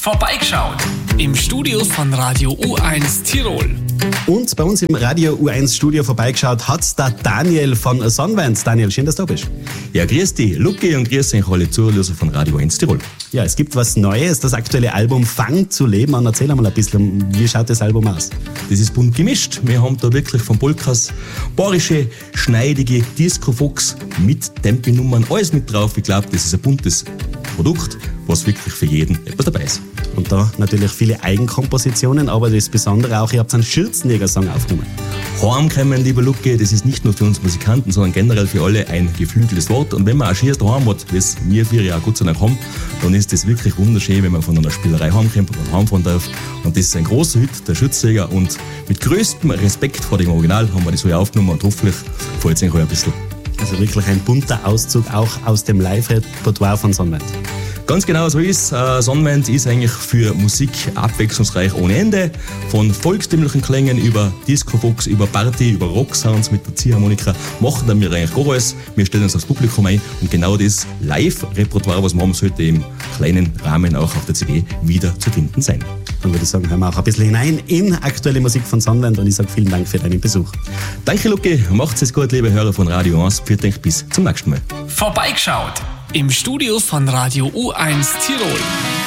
Vorbeigeschaut im Studio von Radio U1 Tirol. Und bei uns im Radio U1 Studio vorbeigeschaut hat der Daniel von Sonnenwend. Daniel, schön, dass du da bist. Ja, grüß dich, Luki, und grüß euch alle Zuhörer von Radio 1 Tirol. Ja, es gibt was Neues, das aktuelle Album Fang zu leben an. Erzähl einmal ein bisschen, wie schaut das Album aus? Das ist bunt gemischt. Wir haben da wirklich von Polkas bayerische, schneidige Disco-Fox mit Tempi-Nummern, alles mit drauf. Ich glaube, das ist ein buntes Produkt, was wirklich für jeden etwas dabei ist. Und da natürlich viele Eigenkompositionen, aber das Besondere auch, ihr habt einen Schürzenjäger-Song aufgenommen. Heimkommen, lieber Luki, das ist nicht nur für uns Musikanten, sondern generell für alle ein geflügeltes Wort. Und wenn man auch schön daheim hat, das wir 4 Jahre Gott sei Dank haben, dann ist das wirklich wunderschön, wenn man von einer Spielerei heimkommt und heimfahren darf. Und das ist ein großer Hit, der Schürzenjäger. Und mit größtem Respekt vor dem Original haben wir das so aufgenommen und hoffentlich gefällt es euch ein bisschen. Also wirklich ein bunter Auszug auch aus dem Live-Repertoire von Sonnenwend. Ganz genau so ist. Sonnenwend ist eigentlich für Musik abwechslungsreich ohne Ende. Von volkstümlichen Klängen über Disco-Fox, über Party, über Rock-Sounds mit der Ziehharmonika machen dann wir eigentlich gar alles. Wir stellen uns aufs Publikum ein und genau das Live-Repertoire, was wir haben, sollte im kleinen Rahmen auch auf der CD wieder zu finden sein. Dann würde ich sagen, hören wir auch ein bisschen hinein in aktuelle Musik von Sonnenwend und ich sage vielen Dank für deinen Besuch. Danke, Luki. Macht's es gut, liebe Hörer von Radio 1. Vielen Dank, bis zum nächsten Mal. Vorbeigeschaut im Studio von Radio U1 Tirol.